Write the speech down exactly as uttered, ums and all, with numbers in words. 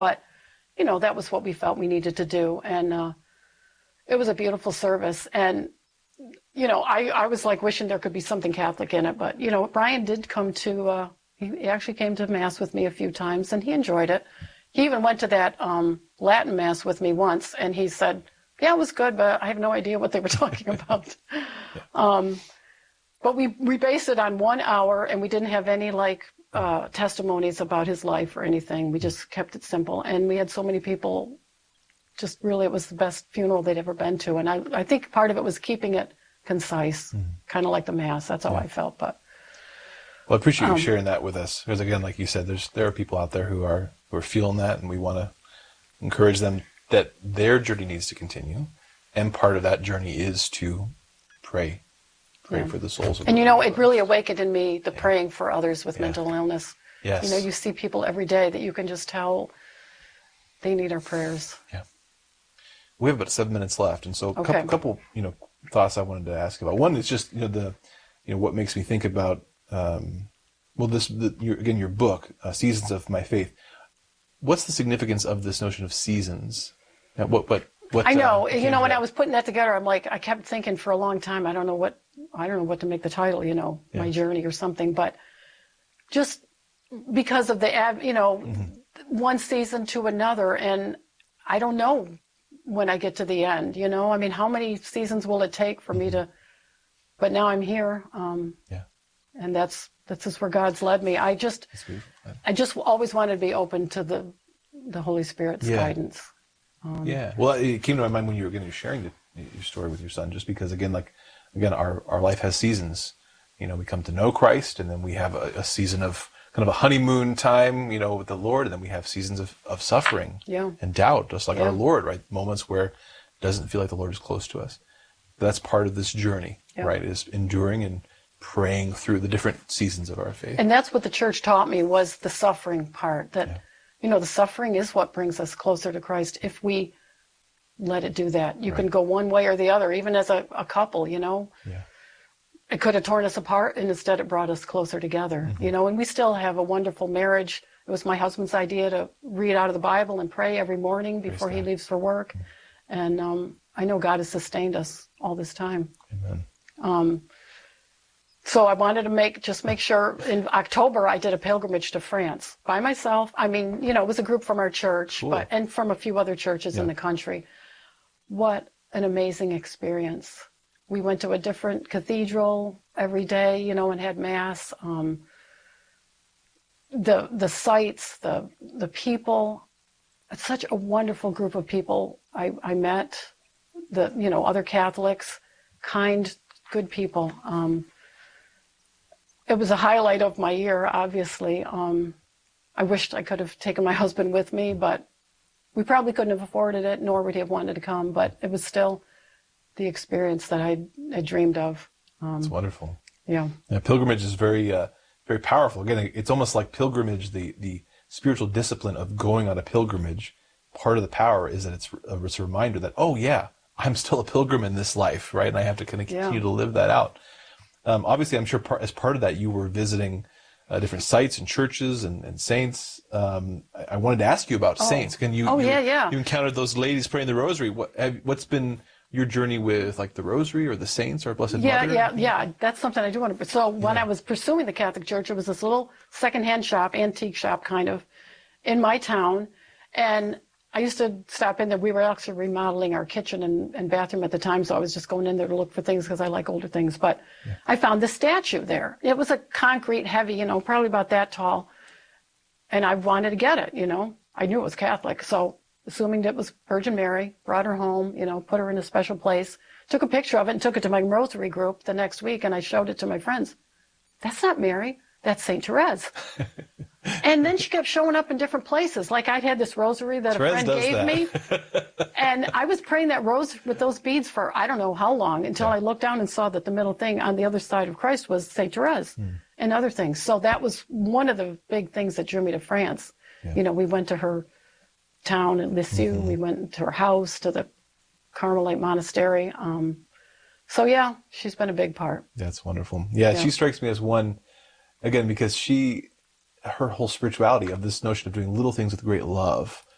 but, you know, that was what we felt we needed to do. And uh, it was a beautiful service. And, you know, I, I was like wishing there could be something Catholic in it. But, you know, Brian did come to, uh, he actually came to Mass with me a few times, and he enjoyed it. He even went to that um, Latin Mass with me once, and he said, yeah, it was good, but I have no idea what they were talking about. yeah. um, but we, we based it on one hour, and we didn't have any, like, uh, testimonies about his life or anything. We just kept it simple. And we had so many people, just really, it was the best funeral they'd ever been to. And I, I think part of it was keeping it concise, mm. kind of like the Mass. That's how yeah. I felt. But well, I appreciate you um, sharing that with us. Because, again, like you said, there's there are people out there who are who are feeling that, and we want to encourage them that their journey needs to continue, and part of that journey is to pray, pray yeah. for the souls of and the you know, it really awakened in me the yeah. praying for others with yeah. mental illness. Yes. You know, you see people every day that you can just tell they need our prayers. Yeah. We have about seven minutes left, and so a okay. couple, couple, you know, thoughts I wanted to ask about. One is just, you know, the, you know, what makes me think about, um, well, this, the, your, again, your book, uh, Seasons of My Faith. What's the significance of this notion of seasons? Now, what, what, what? I know. Uh, you know, when I was putting that together, I'm like, I kept thinking for a long time. I don't know what, I don't know what to make the title. You know, yeah. my journey or something. But just because of the, you know, mm-hmm. one season to another, and I don't know when I get to the end. You know, I mean, how many seasons will it take for mm-hmm. me to? But now I'm here. Um, yeah. And that's. This is where God's led me. I just, I just always wanted to be open to the, the Holy Spirit's yeah. guidance. Um, yeah. Well, it came to my mind when you were again sharing the, your story with your son, just because again, like, again, our, our life has seasons. You know, we come to know Christ, and then we have a, a season of kind of a honeymoon time, you know, with the Lord, and then we have seasons of, of suffering yeah. and doubt, just like yeah. our Lord, right? Moments where it doesn't feel like the Lord is close to us. That's part of this journey, yeah. right? Is enduring and praying through the different seasons of our faith. And that's what the church taught me, was the suffering part. That, yeah. you know, the suffering is what brings us closer to Christ if we let it do that. You right. can go one way or the other, even as a, a couple, you know. Yeah. It could have torn us apart, and instead it brought us closer together, mm-hmm. you know. And we still have a wonderful marriage. It was my husband's idea to read out of the Bible and pray every morning before Praise he God. leaves for work. Mm-hmm. And um, I know God has sustained us all this time. Amen. Um, So I wanted to make, just make sure, in October I did a pilgrimage to France by myself. I mean, you know, it was a group from our church, cool. but and from a few other churches yeah. in the country. What an amazing experience. We went to a different cathedral every day, you know, and had Mass. Um, the the sights, the the people, it's such a wonderful group of people I, I met, the, you know, other Catholics, kind, good people. Um, It was a highlight of my year, obviously. Um, I wished I could have taken my husband with me, but we probably couldn't have afforded it, nor would he have wanted to come. But it was still the experience that I had dreamed of. Um, It's wonderful. Yeah. yeah. Pilgrimage is very, uh, very powerful. Again, it's almost like pilgrimage, the, the spiritual discipline of going on a pilgrimage. Part of the power is that it's a, it's a reminder that, oh, yeah, I'm still a pilgrim in this life, right? And I have to kind of continue yeah. to live that out. Um, obviously, I'm sure part, as part of that, you were visiting uh, different sites and churches and, and saints. Um, I, I wanted to ask you about oh. saints. Can you? Oh you, yeah, yeah. You encountered those ladies praying the Rosary. What have, what's been your journey with like the Rosary or the saints or Blessed yeah, Mother? Yeah, yeah, yeah. That's something I do want to. So when yeah. I was pursuing the Catholic Church, it was this little secondhand shop, antique shop, kind of, in my town, and I used to stop in there. We were actually remodeling our kitchen and, and bathroom at the time, so I was just going in there to look for things because I like older things. But yeah. I found this statue there. It was a concrete, heavy, you know, probably about that tall. And I wanted to get it, you know. I knew it was Catholic. So assuming it was Virgin Mary, brought her home, you know, put her in a special place, took a picture of it and took it to my Rosary group the next week, and I showed it to my friends. That's not Mary. That's Saint Therese. And then she kept showing up in different places. Like I had this rosary that Therese a friend gave that. me. And I was praying that rose with those beads for I don't know how long until yeah. I looked down and saw that the middle thing on the other side of Christ was Saint Therese mm. and other things. So that was one of the big things that drew me to France. Yeah. You know, we went to her town in Lisieux. Mm-hmm. We went to her house, to the Carmelite monastery. Um, so, yeah, she's been a big part. That's wonderful. Yeah, yeah, she strikes me as one, again, because she... her whole spirituality of this notion of doing little things with great love